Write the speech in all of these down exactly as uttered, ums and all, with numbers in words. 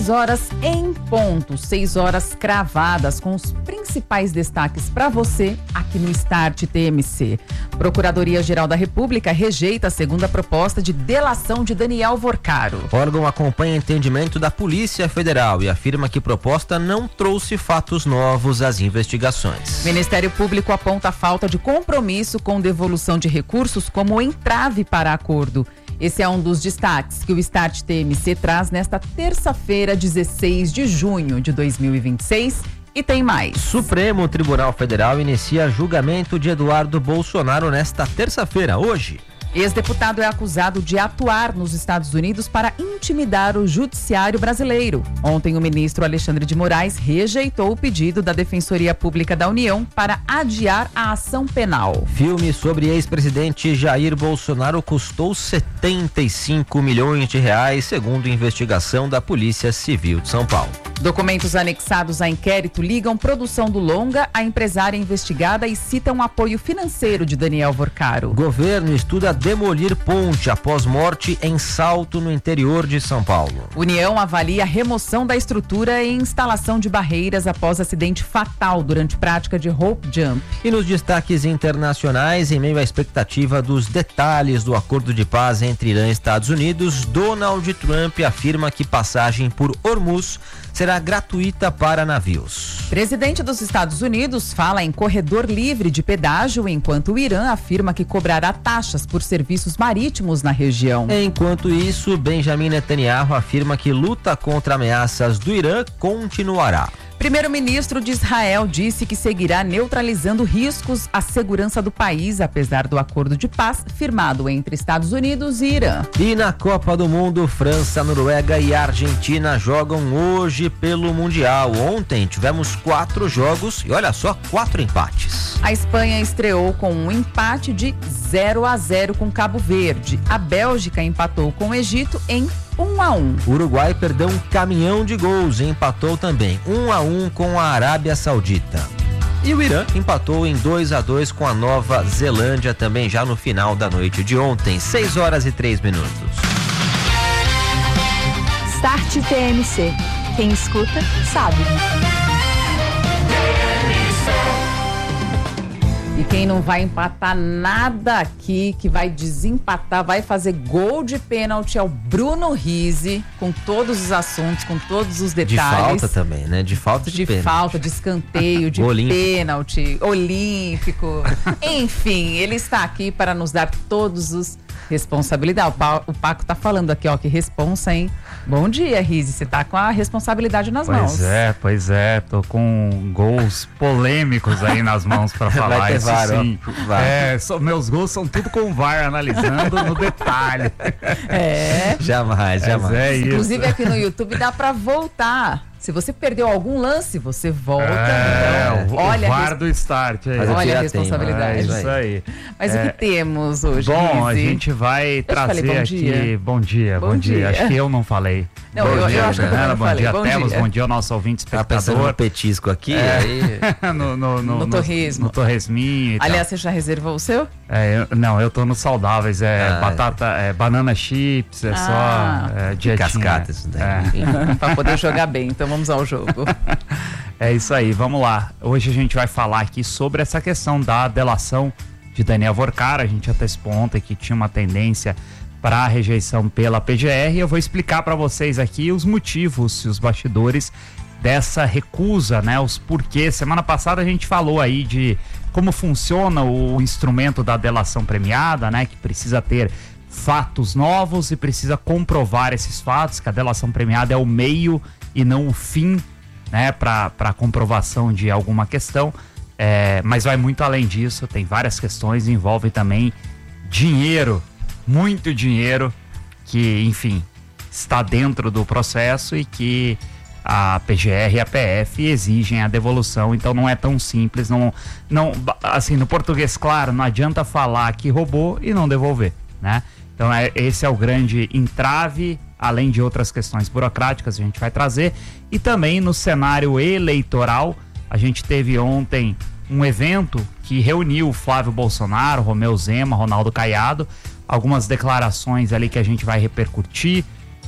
Horas em ponto, seis horas cravadas, com os principais destaques para você aqui no Start T M C. Procuradoria-Geral da República rejeita a segunda proposta de delação de Daniel Vorcaro. O órgão acompanha entendimento da Polícia Federal e afirma que proposta não trouxe fatos novos às investigações. Ministério Público aponta a falta de compromisso com devolução de recursos como entrave para acordo. Esse é um dos destaques que o Start T M C traz nesta terça-feira, dezesseis de junho de dois mil e vinte e seis. E tem mais. Supremo Tribunal Federal inicia julgamento de Eduardo Bolsonaro nesta terça-feira, hoje. Ex-deputado é acusado de atuar nos Estados Unidos para intimidar o judiciário brasileiro. Ontem, o ministro Alexandre de Moraes rejeitou o pedido da Defensoria Pública da União para adiar a ação penal. Filme sobre ex-presidente Jair Bolsonaro custou setenta e cinco milhões de reais, segundo investigação da Polícia Civil de São Paulo. Documentos anexados a inquérito ligam produção do longa à empresária investigada e citam apoio financeiro de Daniel Vorcaro. Governo estuda demolir ponte após morte em Salto, no interior de São Paulo. União avalia a remoção da estrutura e instalação de barreiras após acidente fatal durante prática de rope jump. E nos destaques internacionais, em meio à expectativa dos detalhes do acordo de paz entre Irã e Estados Unidos, Donald Trump afirma que passagem por Hormuz será gratuita para navios. Presidente dos Estados Unidos fala em corredor livre de pedágio, enquanto o Irã afirma que cobrará taxas por serviços marítimos na região. Enquanto isso, Benjamin Netanyahu afirma que luta contra ameaças do Irã continuará. Primeiro-ministro de Israel disse que seguirá neutralizando riscos à segurança do país, apesar do acordo de paz firmado entre Estados Unidos e Irã. E na Copa do Mundo, França, Noruega e Argentina jogam hoje pelo Mundial. Ontem tivemos quatro jogos e olha só, quatro empates. A Espanha estreou com um empate de zero a zero com Cabo Verde. A Bélgica empatou com o Egito em um a um. O Uruguai perdeu um caminhão de gols e empatou também um a um com a Arábia Saudita. E o Irã empatou em dois a dois com a Nova Zelândia, também já no final da noite de ontem, seis horas e três minutos. Start T M C. Quem escuta, sabe. E quem não vai empatar nada aqui, que vai desempatar, vai fazer gol de pênalti é o Bruno Rizzi, com todos os assuntos, com todos os detalhes. De falta também, né? De falta de, de pênalti. De falta, de escanteio, de olímpico. Pênalti, olímpico. Enfim, ele está aqui para nos dar todos os responsabilidades. O Paco tá falando aqui, ó, que responsa, hein? Bom dia, Rizzi, você tá com a responsabilidade nas pois mãos. Pois é, pois é, tô com gols polêmicos aí nas mãos para falar. Vai ter isso V A R, sim. Vai. É, so, meus gols são tudo com V A R, analisando no detalhe. É. Jamais, jamais. É isso. Inclusive aqui no YouTube dá para voltar. Se você perdeu algum lance, você volta. É, então, o, olha o V A R do start aí. Olha a responsabilidade. É isso aí. Mas é, o que temos hoje, Bom, Rizzi? a gente vai eu trazer falei, bom aqui... Dia. Bom dia, bom, bom dia. dia. Acho que eu não falei. Não, bom eu, dia, eu acho que eu não bom falei. dia, Bom Temos, dia. bom dia ao nosso ouvinte espectador. Tá pensando no petisco aqui? É. Aí... no, no, no, no torresmo. No, no torresminho e Aliás, tal. você já reservou o seu? É, eu, não, eu tô nos saudáveis. É ah, batata, é, banana chips, é ah, só é, dietinha. Cascata isso daí. É. Pra poder jogar bem, então vamos ao jogo. É isso aí, vamos lá. Hoje a gente vai falar aqui sobre essa questão da delação de Daniel Vorcaro. A gente antecipou ontem que tinha uma tendência para a rejeição pela P G R. Eu vou explicar para vocês aqui os motivos e os bastidores dessa recusa, né? Os porquês. Semana passada a gente falou aí de como funciona o instrumento da delação premiada, né? Que precisa ter fatos novos e precisa comprovar esses fatos, que a delação premiada é o meio e não o fim, né? Para a comprovação de alguma questão. É, mas vai muito além disso, tem várias questões, envolve também dinheiro, muito dinheiro, que, enfim, está dentro do processo e que a P G R e a P F exigem a devolução, então não é tão simples, não, não, assim, no português, claro, não adianta falar que roubou e não devolver, né? Então é, esse é o grande entrave, além de outras questões burocráticas a gente vai trazer, e também no cenário eleitoral, a gente teve ontem um evento que reuniu Flávio Bolsonaro, Romeu Zema, Ronaldo Caiado, algumas declarações ali que a gente vai repercutir,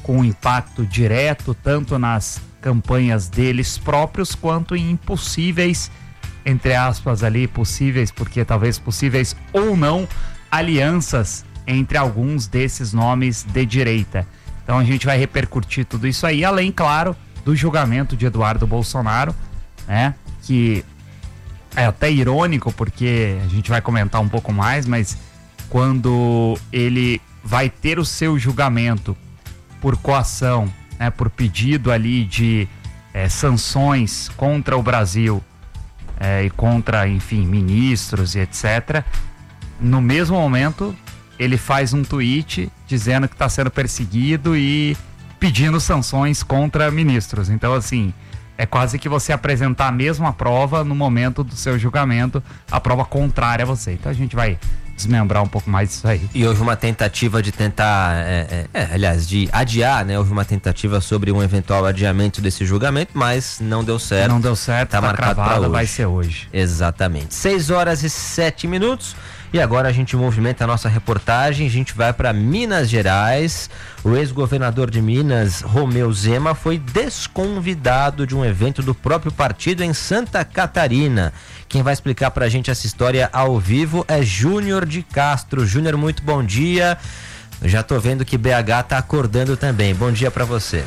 com impacto direto tanto nas campanhas deles próprios quanto em possíveis, entre aspas ali, possíveis, porque talvez possíveis ou não, alianças entre alguns desses nomes de direita. Então a gente vai repercutir tudo isso aí, além, claro, do julgamento de Eduardo Bolsonaro, né? Que é até irônico, porque a gente vai comentar um pouco mais, mas quando ele vai ter o seu julgamento por coação, né, por pedido ali de é, sanções contra o Brasil é, e contra, enfim, ministros e etcétera, no mesmo momento ele faz um tweet dizendo que está sendo perseguido e pedindo sanções contra ministros. Então, assim, é quase que você apresentar a mesma prova no momento do seu julgamento, a prova contrária a você. Então a gente vai desmembrar um pouco mais disso aí. E houve uma tentativa de tentar, é, é, é, aliás, de adiar, né? Houve uma tentativa sobre um eventual adiamento desse julgamento, mas não deu certo. Não deu certo, tá, tá marcado para hoje. Vai ser hoje. Exatamente. seis horas e sete minutos. E agora a gente movimenta a nossa reportagem, a gente vai para Minas Gerais. O ex-governador de Minas, Romeu Zema, foi desconvidado de um evento do próprio partido em Santa Catarina. Quem vai explicar pra gente essa história ao vivo é Júnior de Castro. Júnior, muito bom dia. Já tô vendo que B H tá acordando também. Bom dia pra você.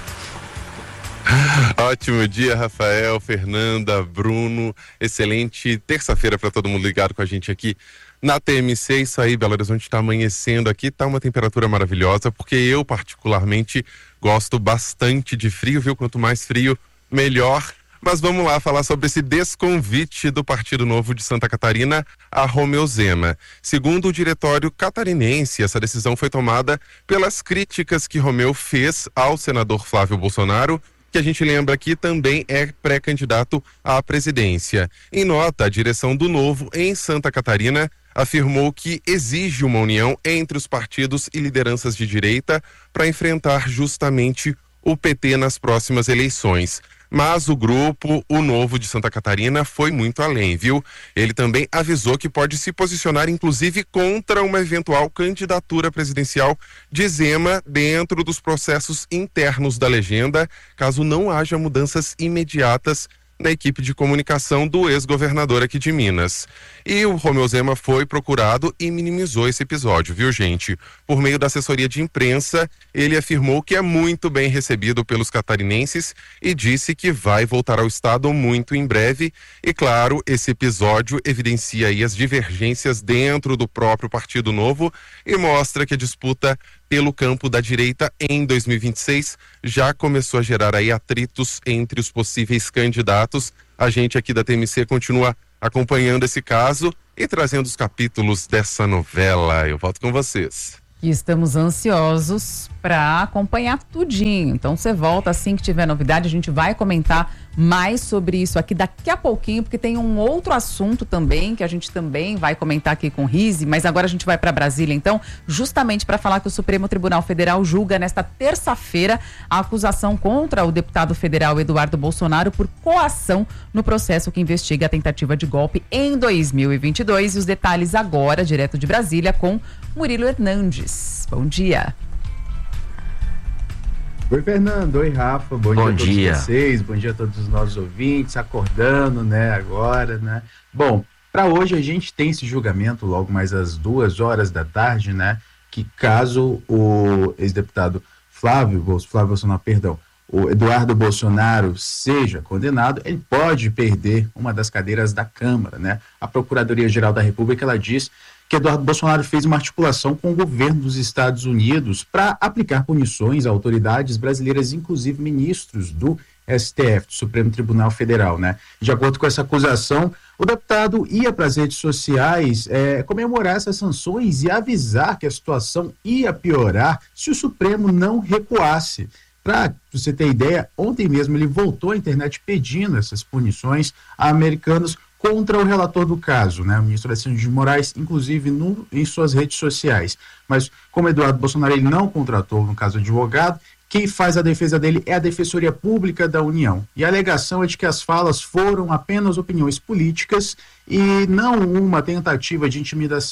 Ótimo dia, Rafael, Fernanda, Bruno. Excelente terça-feira para todo mundo ligado com a gente aqui na T M C. Isso aí, Belo Horizonte está amanhecendo aqui, tá uma temperatura maravilhosa, porque eu particularmente gosto bastante de frio, viu? Quanto mais frio, melhor. Mas vamos lá falar sobre esse desconvite do Partido Novo de Santa Catarina a Romeu Zema. Segundo o diretório catarinense, essa decisão foi tomada pelas críticas que Romeu fez ao senador Flávio Bolsonaro, que a gente lembra que também é pré-candidato à presidência. Em nota, a direção do Novo em Santa Catarina afirmou que exige uma união entre os partidos e lideranças de direita para enfrentar justamente o P T nas próximas eleições. Mas o grupo, o Novo de Santa Catarina, foi muito além, viu? Ele também avisou que pode se posicionar, inclusive, contra uma eventual candidatura presidencial de Zema dentro dos processos internos da legenda, caso não haja mudanças imediatas na equipe de comunicação do ex-governador aqui de Minas. E o Romeu Zema foi procurado e minimizou esse episódio, viu, gente? Por meio da assessoria de imprensa, ele afirmou que é muito bem recebido pelos catarinenses e disse que vai voltar ao estado muito em breve. E, claro, esse episódio evidencia aí as divergências dentro do próprio Partido Novo e mostra que a disputa pelo campo da direita em dois mil e vinte e seis já começou a gerar aí atritos entre os possíveis candidatos. A gente aqui da T M C continua acompanhando esse caso e trazendo os capítulos dessa novela. Eu volto com vocês. E estamos ansiosos para acompanhar tudinho. Então você volta assim que tiver novidade, a gente vai comentar mais sobre isso aqui daqui a pouquinho, porque tem um outro assunto também que a gente também vai comentar aqui com o Rizzi, mas agora a gente vai para Brasília então, justamente para falar que o Supremo Tribunal Federal julga nesta terça-feira a acusação contra o deputado federal Eduardo Bolsonaro por coação no processo que investiga a tentativa de golpe em dois mil e vinte e dois. E os detalhes agora, direto de Brasília, com Murilo Hernandes. Bom dia. Oi, Fernando. Oi, Rafa. Bom, Bom dia a todos dia. vocês. Bom dia a todos os nossos ouvintes, acordando, né, agora, né? Bom, para hoje a gente tem esse julgamento logo mais às duas horas da tarde, né? Que caso o ex-deputado Flávio, Flávio Bolsonaro, perdão, o Eduardo Bolsonaro seja condenado, ele pode perder uma das cadeiras da Câmara, né? A Procuradoria-Geral da República, ela diz que Eduardo Bolsonaro fez uma articulação com o governo dos Estados Unidos para aplicar punições a autoridades brasileiras, inclusive ministros do S T F, do Supremo Tribunal Federal, né? De acordo com essa acusação, o deputado ia para as redes sociais é, comemorar essas sanções e avisar que a situação ia piorar se o Supremo não recuasse. Para você ter ideia, ontem mesmo ele voltou à internet pedindo essas punições a americanos contra o relator do caso, né, o ministro Alexandre de Moraes, inclusive no, em suas redes sociais. Mas como Eduardo Bolsonaro ele não contratou, no caso, advogado, quem faz a defesa dele é a Defensoria Pública da União. E a alegação é de que as falas foram apenas opiniões políticas e não uma tentativa de intimidação.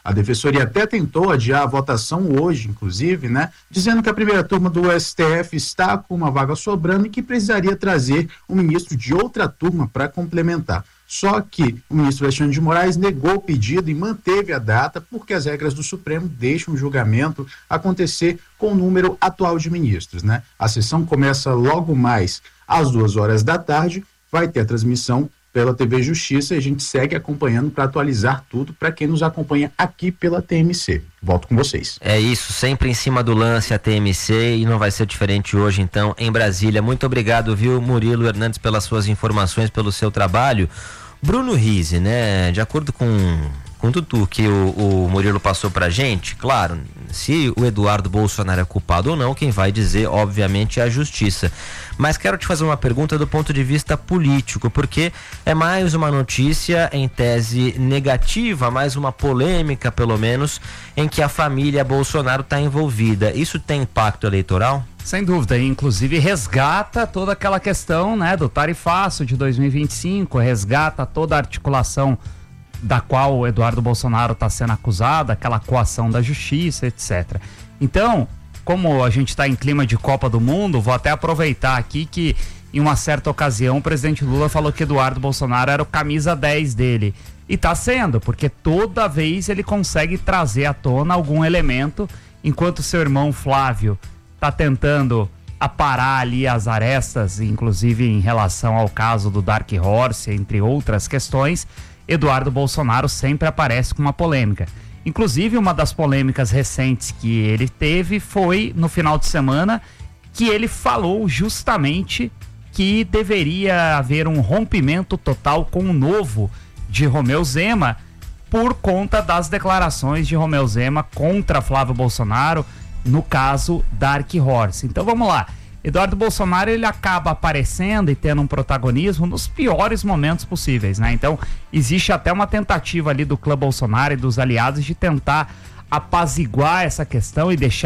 A Defensoria até tentou adiar a votação hoje, inclusive, né? Dizendo que a primeira turma do S T F está com uma vaga sobrando e que precisaria trazer um ministro de outra turma para complementar. Só que o ministro Alexandre de Moraes negou o pedido e manteve a data porque as regras do Supremo deixam o julgamento acontecer com o número atual de ministros, né? A sessão começa logo mais às duas horas da tarde, vai ter a transmissão pela T V Justiça e a gente segue acompanhando para atualizar tudo para quem nos acompanha aqui pela T M C. Volto com vocês. É isso, sempre em cima do lance a T M C e não vai ser diferente hoje então em Brasília. Muito obrigado, viu, Murilo Hernandes, pelas suas informações, pelo seu trabalho. Bruno Rizzi, né, de acordo com, com tudo que o, o Murilo passou pra gente, claro, se o Eduardo Bolsonaro é culpado ou não, quem vai dizer, obviamente, é a justiça. Mas quero te fazer uma pergunta do ponto de vista político, porque é mais uma notícia em tese negativa, mais uma polêmica, pelo menos, em que a família Bolsonaro está envolvida. Isso tem impacto eleitoral? Sem dúvida, inclusive resgata toda aquela questão, né, do tarifaço de dois mil e vinte e cinco, resgata toda a articulação da qual o Eduardo Bolsonaro está sendo acusado, aquela coação da justiça, etcétera. Então, como a gente está em clima de Copa do Mundo, vou até aproveitar aqui que em uma certa ocasião o presidente Lula falou que Eduardo Bolsonaro era o camisa dez dele. E está sendo, porque toda vez ele consegue trazer à tona algum elemento, enquanto seu irmão Flávio está tentando aparar ali as arestas, inclusive em relação ao caso do Dark Horse, entre outras questões. Eduardo Bolsonaro sempre aparece com uma polêmica. Inclusive, uma das polêmicas recentes que ele teve foi no final de semana, que ele falou justamente que deveria haver um rompimento total com o novo de Romeu Zema, por conta das declarações de Romeu Zema contra Flávio Bolsonaro, no caso Dark Horse. Então vamos lá. Eduardo Bolsonaro, ele acaba aparecendo e tendo um protagonismo nos piores momentos possíveis, né? Então, existe até uma tentativa ali do clã Bolsonaro e dos aliados de tentar apaziguar essa questão e deixar